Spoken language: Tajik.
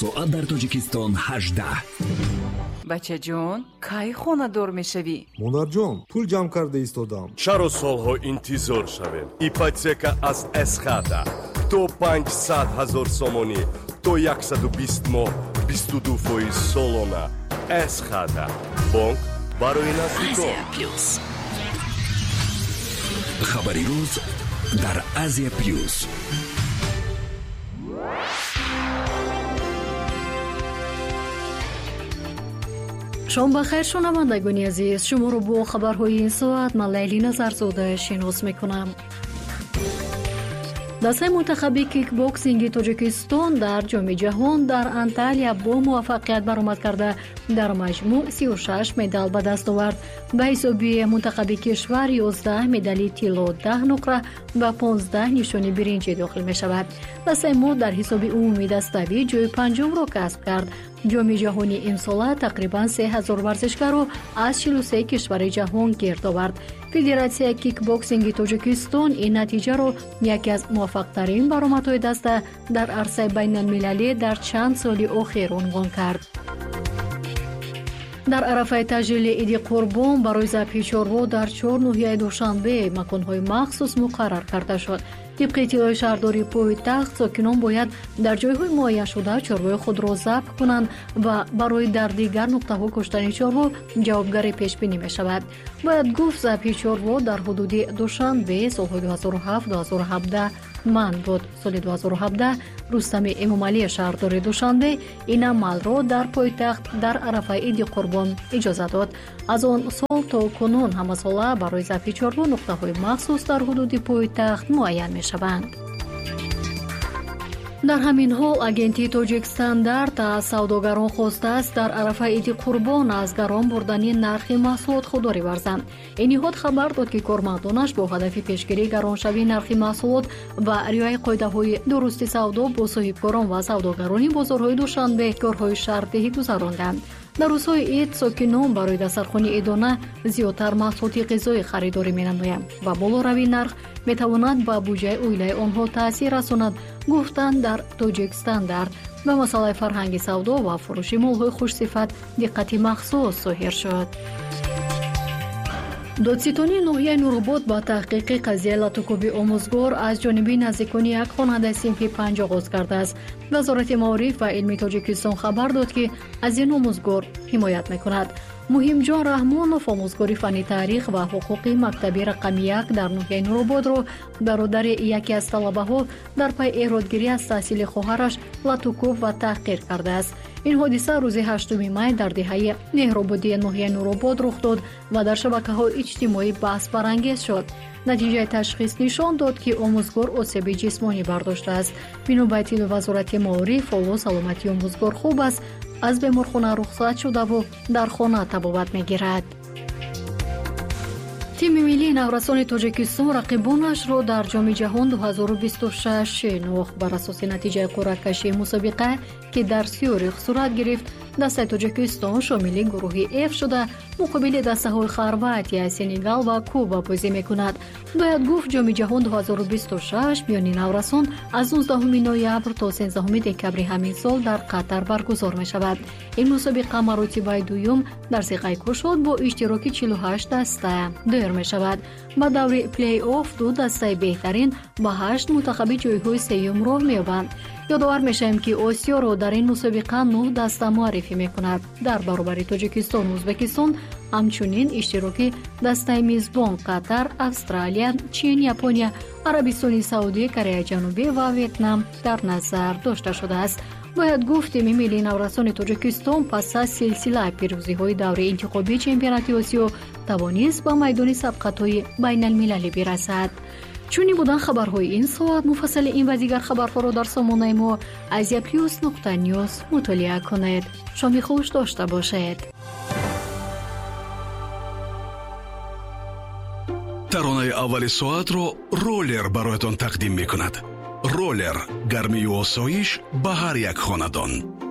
соат дар Тоҷикистон 18. бачаҷон, кай хонадор мешавӣ? монарҷон, пул ҷамъ карда истодам. чаро солҳо интизор шавем? ипотека аз эсхата то 500,000 сомонӣ то 120 моҳ 22% солона. эсхата бонк барои наздикон. хабари рӯз дар Азия плюс. шом бахайр шунавандагони азиз, шуморо бо хабарҳои ин соат ман Лайли Назарзода шинос мекунам. дастаи мунтахаби кикбоксинги Тоҷикистон дар ҷоми ҷаҳон дар Анталия бо муваффақият баромад карда дар маҷмӯъ 36 медал ба даст овард. ба ҳисоби мунтахаби кишвар 11 медали тилло, 10 нуқра ва 15 нишони биринҷӣ дохил мешавад. дастаи мо дар ҳисоби умуми даставӣ ҷойи панҷумро касб кард. ҷоми ҷаҳони имсола тақрибан 3000 варзишгаро аз 43 кишвари ҷаҳон гирд овард. Федератсияи кикбоксинги Тоҷикистон ин натиҷаро яке аз муваффақтарин баромадҳои даста дар арсаи байналмилалӣ дар чанд соли охир унвон кард. дар арафаи таҷлили иди қурбон барои забҳи чорво дар 4 ноҳияи душанбе маконҳои махсус муқаррар карда шуд. тибқи иттилои шаҳрдори пойтахт, сокинон бояд дар ҷойҳои муайяншуда чорвои худро забҳ кунанд ва барои дар дигар нуқтаҳо куштани чорво ҷавобгарӣ пешбинӣ мешавад. бояд гуфт забҳи чорво дар ҳудуди душанбе солҳои 2007-2017 манъ буд. соли 2017 Рустами Эмомалӣ, шаҳрдори Душанбе, ин амалро дар пойтахт дар арафаи иди қурбон иҷоза дод. аз он сол то кунун ҳамасола барои забҳи чорво нуқтаҳои махсус дар ҳудуди пойтахт муайян мешаванд. дар ҳамин ҳол агентии Тоҷик Стандарт аз савдогарон хостааст дар арафаи иди қурбон аз гарон бурдани нархи маҳсулот худдорӣ варзанд. ин ниҳод хабар дод, ки кормандонаш бо ҳадафи пешгирии гароншавии нархи маҳсулот ва риояи қоидаҳои дурусти савдо бо соҳибкорон ва савдогарони бозорҳои Душанбе корҳои шаҳрдеҳӣ гузаронданд. дар рӯзҳои ид сокинон барои дастархони идона зиёдтар маҳсулоти ғизоӣ харидорӣ менамоянд ва болоравии нарх метавонад ба буҷаи оилаи онҳо таъсир расонад, гуфтанд дар Тоҷик Стандарт. ба масъалаи фарҳанги савдо ва фурӯши молҳои хушсифат диққати махсус зоҳир шуд. додситони ноҳияи Нуробод ба таҳқиқи қазияи латукоби омӯзгор аз ҷониби наздикони як хонандаи синфи 5 оғоз кардааст. вазорати маориф ва илми Тоҷикистон хабар дод, ки аз ин омӯзгор ҳимоят мекунад. муҳимҷон Раҳмонов, омӯзгори фанни таърих ва ҳуқуқи мактаби рақами 1 дар ноҳияи Нурободро бародари яке аз талабаҳо дар пай эҳродгирӣ аз таҳсили хоҳараш латуков ва таҳқир кардааст. ин ҳодиса рӯзи 8 май дар деҳаи Меҳрободии ноҳияи Нуробод рух дод ва дар шабакаҳои иҷтимоӣ баҳсбарангез шуд. натиҷаи ташхис нишон дод, ки омӯзгор осеби ҷисмонӣ бардоштааст. бино ба иттилои вазорати маориф, ҳоло саломатии омӯзгор хуб аст, аз беморхона рухсат шудаву дар хона табобат мегирад. тими миллии наврасони Тоҷикистон рақибонашро дар ҷоми ҷаҳон 2026 шинохт. бар асоси натиҷаи қуръакашии мусобиқа, ки дар Сюрих сурат гирифт, дастаи Тоҷикистон шомили гурӯҳи F шуда муқобили дастаҳои Хорватия, Сенегал ва Куба бозӣ мекунад. бояд гуфт ҷоми ҷаҳон 2026 миёни наврасон аз 19 ноябр то 13 декабри ҳамин сол дар Қатар баргузор мешавад. ин мусобиқа маротибаи дуюм дар сиғаи кушод бо иштироки 48 даста доир мешавад. ба даври плей-офф ду дастаи беҳтарин ба 8 мунтахаби ҷойҳои сеюм роҳ меёбанд. ёдовар мешавем, ки Осиёро дар ин мусобиқа 9 даста муаррифӣ мекунад. дар баробари Тоҷикистон ва Ӯзбекистон ҳамчунин иштироки дастаи мизбон Қатар, Австралия, Чин, Япония, Арабистони Саудӣ, Кореяи Ҷанубӣ ва Вьетнам дар назар дошта шудааст. бояд гуфт, тими миллии наврасони Тоҷикистон пас аз силсилаи пирӯзиҳои даври интихобии чемпионати Осиё тавонист ба майдони сабқатҳои байналмилалӣ бирасад. чуни будан хабарҳои ин соат. муфассали ин ва дигар хабарҳоро дар сомонаи мо aziaplus.news мутолиа кунед. шоми хуш дошта бошед. таронаи аввали соатро ролер бароятон тақдим мекунад. ролер гармию осоиш ба ҳар як хонадон.